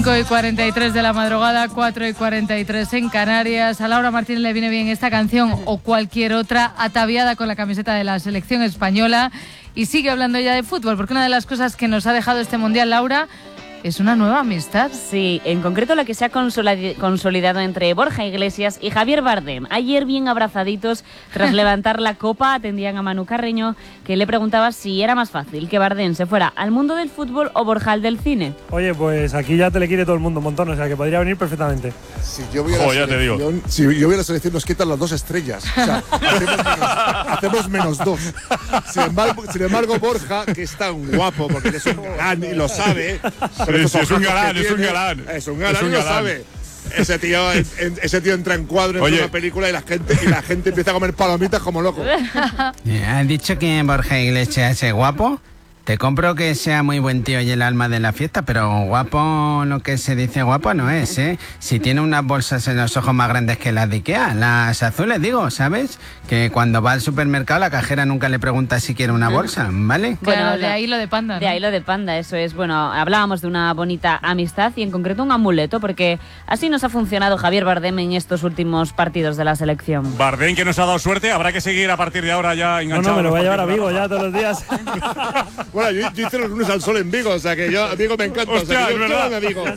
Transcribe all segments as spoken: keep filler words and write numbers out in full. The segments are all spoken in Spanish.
cinco y cuarenta y tres de la madrugada, cuatro y cuarenta y tres en Canarias. A Laura Martínez le viene bien esta canción o cualquier otra ataviada con la camiseta de la selección española y sigue hablando ya de fútbol, porque una de las cosas que nos ha dejado este Mundial, Laura, es una nueva amistad. Sí, en concreto la que se ha consolidado entre Borja Iglesias y Javier Bardem. Ayer bien abrazaditos, tras levantar la copa, atendían a Manu Carreño, que le preguntaba si era más fácil que Bardem se fuera al mundo del fútbol o Borja al del cine. Oye, pues aquí ya te le quiere todo el mundo un montón, o sea que podría venir perfectamente. Si yo voy a la, oh, ya te digo. Si yo voy a la selección nos quitan las dos estrellas. O sea, hacemos, menos, hacemos menos dos. Sin embargo, sin embargo, Borja, que es tan guapo, porque es un galán y lo sabe. Sí, sí, es un galán, es un galán. Es un galán y lo sabe. Ese tío, en, en, ese tío entra en cuadro en una película y la gente y la gente empieza a comer palomitas como loco. ¿Has dicho que Borja Iglesias es guapo? Te compro que sea muy buen tío y el alma de la fiesta, pero guapo, lo que se dice guapo no es, ¿eh? Si tiene unas bolsas en los ojos más grandes que las de Ikea, las azules, digo, ¿sabes? Que cuando va al supermercado la cajera nunca le pregunta si quiere una bolsa, ¿vale? Bueno, Bueno, de ahí lo de panda, ¿no? De ahí lo de panda, eso es. Bueno, hablábamos de una bonita amistad y en concreto un amuleto, porque así nos ha funcionado Javier Bardem en estos últimos partidos de la selección. Bardem, que nos ha dado suerte, habrá que seguir a partir de ahora ya enganchado. No, no, me lo voy a llevar a Vigo ya todos los días. Bueno, yo, yo hice los lunes al sol en Vigo, o sea que yo a Vigo me encanta. Hostia, o sea, que es yo verdad. a Vigo.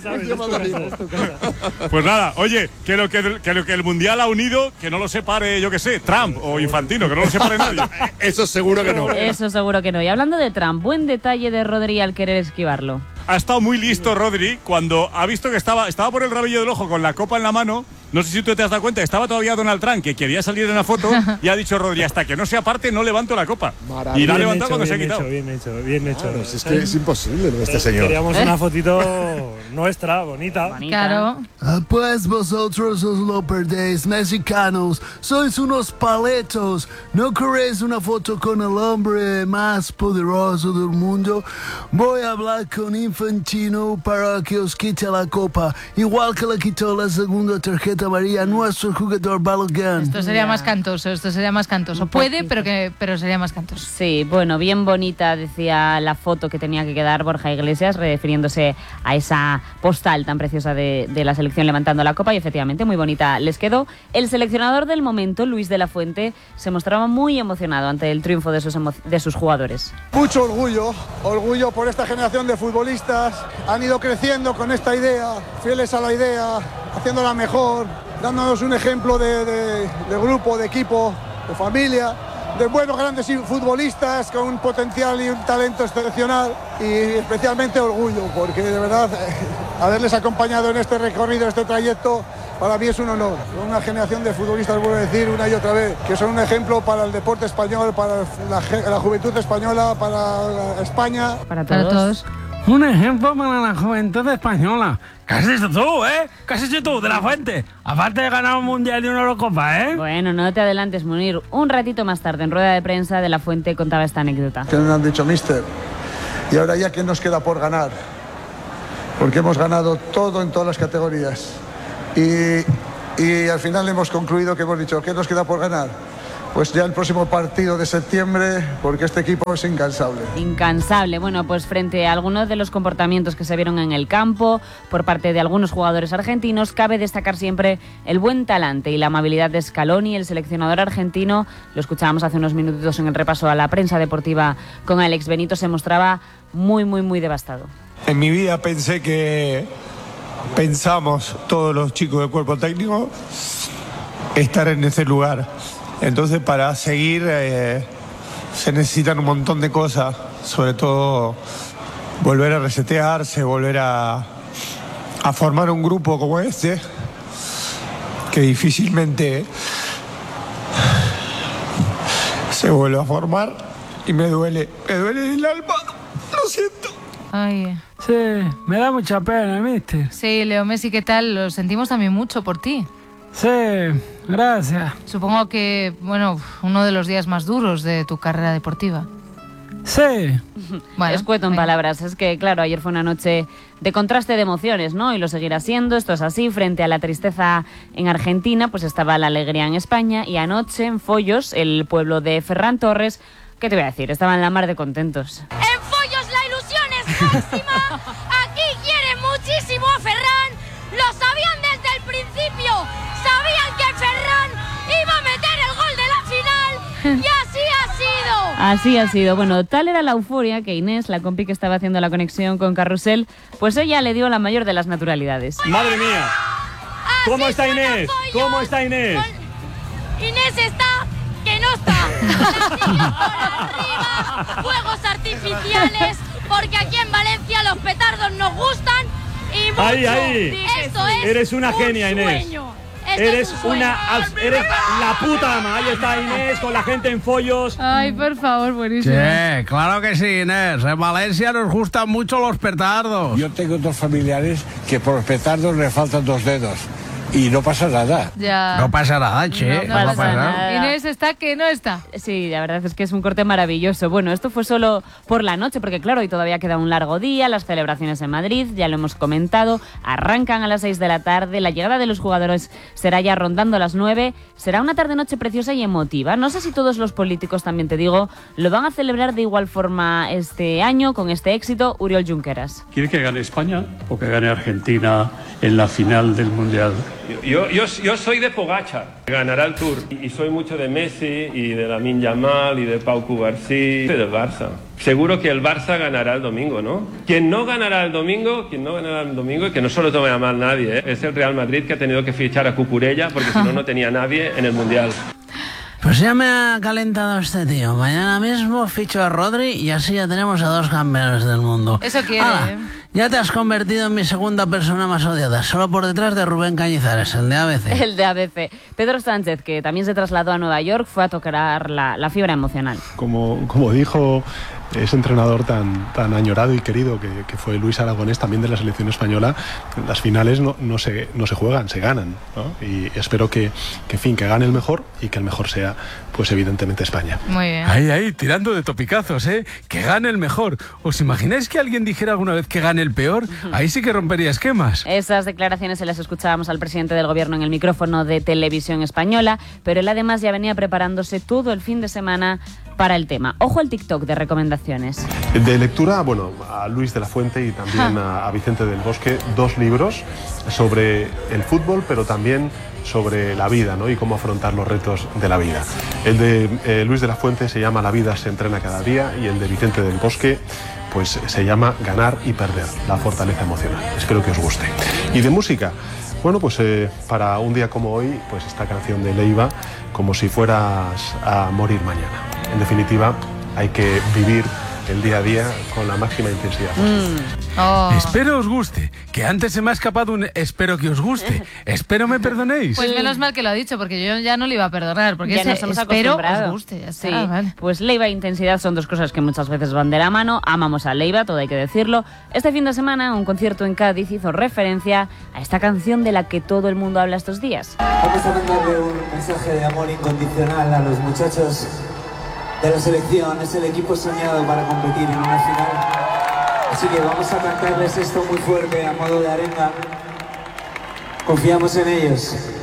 Pues nada, oye, que lo que, que lo que el Mundial ha unido, que no lo separe, yo que sé, Trump o Infantino, que no lo separe nadie. Eso seguro que no. Eso seguro que no. Y hablando de Trump, buen detalle de Rodri al querer esquivarlo. Ha estado muy listo Rodri cuando ha visto que estaba, estaba por el rabillo del ojo con la copa en la mano. No sé si tú te has dado cuenta, estaba todavía Donald Trump, que quería salir en la foto, y ha dicho Rodri, hasta que no se aparte no levanto la copa. Maravilla. Y la ha Bien levantado hecho, cuando se ha bien quitado. hecho, bien hecho, bien hecho. Claro, si es que es imposible lo de este señor. Queríamos una fotito nuestra, bonita. Bonita. Claro. Ah, pues vosotros os lo perdéis, mexicanos. Sois unos paletos. ¿No queréis una foto con el hombre más poderoso del mundo? Voy a hablar con Infantino para que os quite la copa. Igual que le quitó la segunda tarjeta amarilla a nuestro jugador Balogun. Esto sería más cantoso, esto sería más cantoso. Puede, pero que pero sería más cantoso. Sí, bueno, bien bonita, decía la foto que tenía que quedar Borja Iglesias, refiriéndose a esa postal tan preciosa de, de la selección levantando la copa, y efectivamente muy bonita les quedó. El seleccionador del momento, Luis de la Fuente, se mostraba muy emocionado ante el triunfo de sus, de sus jugadores. Mucho orgullo, orgullo por esta generación de futbolistas. Han ido creciendo con esta idea, fieles a la idea, haciéndola mejor, dándonos un ejemplo de, de, de grupo, de equipo, de familia, de buenos grandes futbolistas con un potencial y un talento excepcional, y especialmente orgullo, porque de verdad eh, haberles acompañado en este recorrido, este trayecto, para mí es un honor. Una generación de futbolistas, vuelvo a decir una y otra vez, que son un ejemplo para el deporte español, para la, la juventud española, para España. Para todos. Para todos. Un ejemplo para la juventud española. ¿Qué has hecho tú, eh? ¿Qué has hecho tú, de la Fuente? Aparte de ganar un Mundial y una Eurocopa, ¿eh? Bueno, no te adelantes, Munir. Un ratito más tarde, en rueda de prensa, de la Fuente contaba esta anécdota. Que nos han dicho, mister, y ahora ya qué nos queda por ganar, porque hemos ganado todo en todas las categorías, y, y al final hemos concluido que hemos dicho, ¿qué nos queda por ganar? Pues ya el próximo partido de septiembre, porque este equipo es incansable. Incansable. Bueno, pues frente a algunos de los comportamientos que se vieron en el campo por parte de algunos jugadores argentinos, cabe destacar siempre el buen talante y la amabilidad de Scaloni, el seleccionador argentino. Lo escuchábamos hace unos minutitos en el repaso a la prensa deportiva con Alex Benito. Se mostraba muy, muy, muy devastado. En mi vida pensé que pensamos todos los chicos del cuerpo técnico estar en ese lugar. Entonces, para seguir eh, se necesitan un montón de cosas, sobre todo volver a resetearse, volver a, a formar un grupo como este, que difícilmente se vuelve a formar, y me duele, me duele el alma, lo siento. Ay. Sí, me da mucha pena, mister. Sí, Leo Messi, ¿qué tal? Lo sentimos también mucho por ti. Sí, gracias. Supongo que, bueno, uno de los días más duros de tu carrera deportiva. Sí. Bueno, escueto en palabras. Es que, claro, ayer fue una noche de contraste de emociones, ¿no? Y lo seguirá siendo. Esto es así. Frente a la tristeza en Argentina, pues estaba la alegría en España. Y anoche, en Follos, el pueblo de Ferran Torres, ¿qué te voy a decir? Estaban la mar de contentos. En Follos la ilusión es máxima. Aquí quieren muchísimo a Ferran. Así ha sido. Bueno, tal era la euforia que Inés, la compi que estaba haciendo la conexión con Carrusel, pues ella le dio la mayor de las naturalidades. Madre mía. ¿Cómo está Inés? ¿Cómo está Inés? Inés está que no está. Arriba, fuegos artificiales, porque aquí en Valencia los petardos nos gustan y mucho. Ahí, ahí. Esto es Eres una un genia, Inés. sueño. Esto Eres es un una, sueño. eres la puta ama. Ahí está Inés con la gente en follos. Ay, por favor, buenísimo. Sí, claro que sí, Inés. En Valencia nos gustan mucho los petardos. Yo tengo dos familiares que por los petardos le faltan dos dedos. Y no pasa nada. Ya. No pasa nada, che. No, no pasa pasa nada. Inés está que no está. Sí, la verdad es que es un corte maravilloso. Bueno, esto fue solo por la noche, porque claro, hoy todavía queda un largo día, las celebraciones en Madrid, ya lo hemos comentado, arrancan a las seis de la tarde, la llegada de los jugadores será ya rondando las nueve, será una tarde-noche preciosa y emotiva. No sé si todos los políticos, también te digo, lo van a celebrar de igual forma este año, con este éxito. Uriol Junqueras. ¿Quiere que gane España o que gane Argentina en la final del Mundial? Yo, yo, yo soy de Pogačar, ganará el Tour. Y soy mucho de Messi y de Lamine Yamal y de Pau Cubarsí y del Barça. Seguro que el Barça ganará el domingo, ¿no? Quien no ganará el domingo, quien no ganará el domingo, y que no se lo tome a mal nadie, ¿eh? Es el Real Madrid, que ha tenido que fichar a Cucurella porque si no, no tenía nadie en el Mundial. Pues ya me ha calentado este tío. Mañana mismo ficho a Rodri y así ya tenemos a dos campeones del mundo. Eso quiere, Ala, ¿eh? Ya te has convertido en mi segunda persona más odiada, solo por detrás de Rubén Cañizares, el de A B C. El de A B C. Pedro Sánchez, que también se trasladó a Nueva York, fue a tocar la, la fibra emocional. Como, como dijo ese entrenador tan, tan añorado y querido que, que fue Luis Aragonés, también de la selección española, las finales no, no, se, no se juegan, se ganan, ¿no? Y espero que, que, en fin, que gane el mejor y que el mejor sea, pues evidentemente, España. Muy bien. Ahí, ahí, tirando de topicazos, ¿eh? Que gane el mejor. ¿Os imagináis que alguien dijera alguna vez que gane el peor? Ahí sí que rompería esquemas. Esas declaraciones se las escuchábamos al presidente del gobierno en el micrófono de Televisión Española, pero él además ya venía preparándose todo el fin de semana para el tema. Ojo al TikTok de recomendaciones. De lectura, bueno, a Luis de la Fuente y también a, a Vicente del Bosque, dos libros sobre el fútbol, pero también sobre la vida, ¿no? Y cómo afrontar los retos de la vida. El de eh, Luis de la Fuente se llama La vida se entrena cada día y el de Vicente del Bosque pues se llama Ganar y perder, la fortaleza emocional. Espero que os guste. Y de música, bueno, pues eh, para un día como hoy, pues esta canción de Leiva, Como si fueras a morir mañana. En definitiva, hay que vivir el día a día con la máxima intensidad posible. Mm. Oh. Espero os guste, que antes se me ha escapado un espero que os guste. Espero me perdonéis. Pues menos mal que lo ha dicho, porque yo ya no le iba a perdonar, porque ya ese nos hemos espero acostumbrado. os guste. Ya está, sí, vale. Pues Leiva e intensidad son dos cosas que muchas veces van de la mano. Amamos a Leiva, todo hay que decirlo. Este fin de semana, un concierto en Cádiz hizo referencia a esta canción de la que todo el mundo habla estos días. Vamos a mandarle un mensaje de amor incondicional a los muchachos de la selección. Es el equipo soñado para competir en una final. Así que vamos a cantarles esto muy fuerte a modo de arenga. Confiamos en ellos.